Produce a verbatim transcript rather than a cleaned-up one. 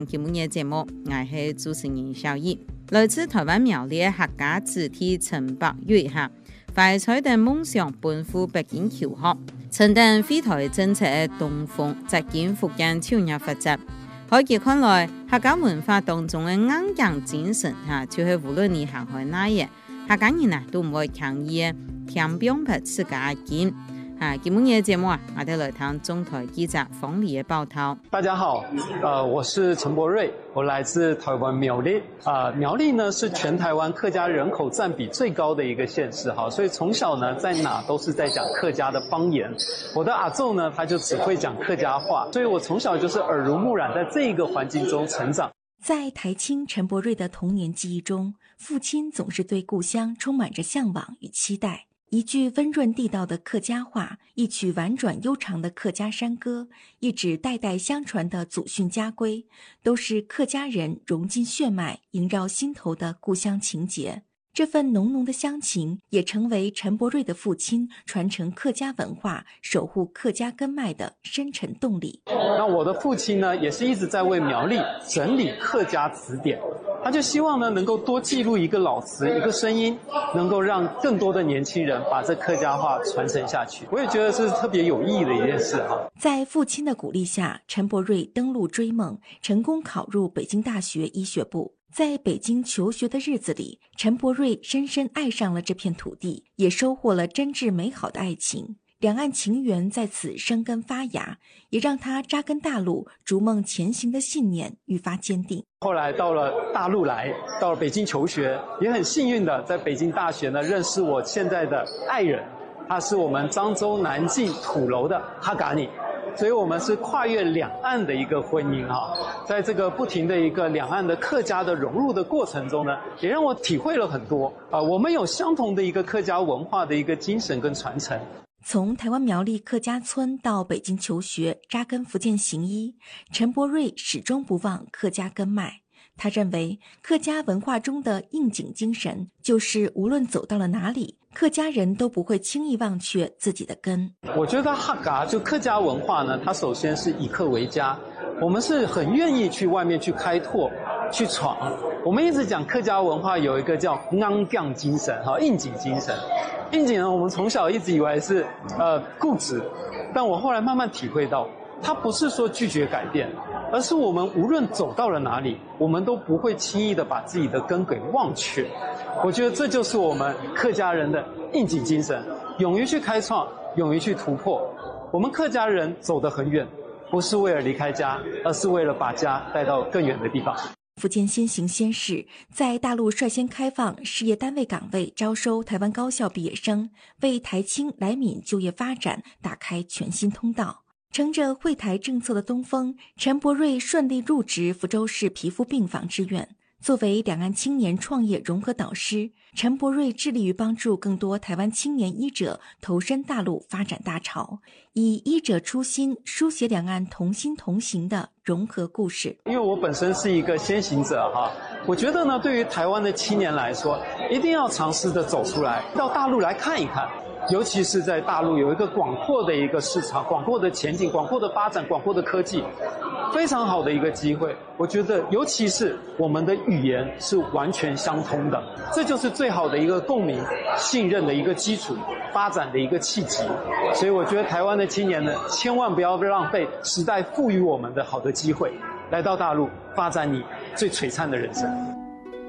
节目嘅節目，我係主持人小葉，來自台灣苗栗客家子弟陳柏瑞哈，快彩的夢想奔赴北京求學，承擔飛台政策嘅東風，扎根福建超入發展。可以看來，客家文化當中嘅硬頸精神哈，就係無論你行開哪嘢，客家人啊都唔會強義聽表白自家見。啊，今日嘅節目啊，我哋來聽中台記者方禮嘅報道。 大家好，呃，我是陳柏瑞，我來自台灣苗栗。啊、呃，苗栗呢是全台灣客家人口佔比最高的一個縣市，哈，所以從小呢在哪都是在講客家的方言。我的阿祖呢，他就只會講客家話，所以我從小就是耳濡目染，在這一個環境中成長。 在台青陳柏瑞的童年記憶中，父親總是對故鄉充滿着向往與期待。一句溫潤地道的客家話，一曲婉轉悠長的客家山歌，一紙代代相傳的祖訓家規，都是客家人融進血脈、縈繞心頭的故鄉情結。這份濃濃的鄉情，也成為陳柏瑞的父親傳承客家文化、守護客家根脈的深沉動力。 那我的父親呢，也是一直在為苗栗整理客家詞典。他就希望呢，能夠多記錄一個老詞，一個聲音，能夠讓更多的年輕人把這客家話傳承下去。我也覺得是特別有意義的一件事哈。 在父親的鼓勵下，陳柏瑞登陸追夢，成功考入北京大學醫學部。在北京求學的日子裡，陳柏瑞深深愛上了這片土地，也收穫了真摯美好的愛情。兩岸情緣在此生根發芽，也讓他扎根大陸、逐夢前行的信念愈發堅定。 後來到了大陸來，到了北京求學，也很幸運的在北京大學呢認識我現在的愛人，他是我們漳州南靖土樓的客家人，所以我們是跨越兩岸的一個婚姻哈。在這個不停的一個兩岸的客家的融入的過程中呢，也讓我體會了很多啊，我們有相同的一個客家文化的一個精神跟傳承。 從台灣苗栗客家村到北京求學，扎根福建行醫，陳柏瑞始終不忘客家根脈。他認為客家文化中的應景精神，就是無論走到了哪裡，客家人都不會輕易忘卻自己的根。 我覺得客家就客家文化呢，它首先是以客為家，我們是很願意去外面去開拓、去闖。我們一直講客家文化有一個叫硬頸精神，哈，應景精神。應景呢，我們從小一直以為是呃固執，但我後來慢慢體會到，它不是說拒絕改變，而是我們無論走到了哪裡，我們都不會輕易的把自己的根給忘卻。我覺得這就是我們客家人的應景精神，勇於去開創，勇於去突破。我們客家人走得很遠，不是為了離開家，而是為了把家帶到更遠的地方。 福建先行先試，在大陸率先開放事業單位崗位招收台灣高校畢業生，為台青來閩就業發展打開全新通道。乘着惠台政策的東風，陳柏瑞順利入職福州市皮膚病房支院。作為兩岸青年創業融合導師，陳柏瑞致力於幫助更多台灣青年醫者投身大陸發展大潮，以醫者初心書寫兩岸同心同行的融合故事。 因為我本身是一個先行者哈，我覺得呢，對於台灣的青年來說，一定要嘗試的走出來，到大陸來看一看。尤其是在大陸有一個廣闊的一個市場，廣闊的前景，廣闊的發展，廣闊的科技，非常好的一個機會。我覺得尤其是我們的語言是完全相通的，這就是最好的一個共鳴、信任的一個基礎，發展的一個契機。所以我覺得台灣的青年呢，千萬不要浪費時代賦予我們的好的機會，來到大陸發展你最璀璨的人生。